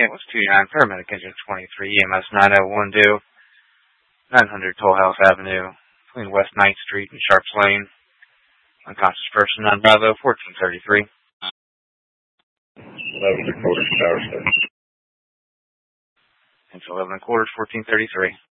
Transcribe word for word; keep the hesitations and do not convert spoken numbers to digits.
It was two nine paramedic engine twenty-three, E M S nine oh one due, nine hundred Toll House Avenue, between West ninth Street and Sharps Lane. Unconscious person on Bravo, fourteen thirty-three. eleven and a quarter, Tower six. It's eleven and quarters, fourteen thirty-three.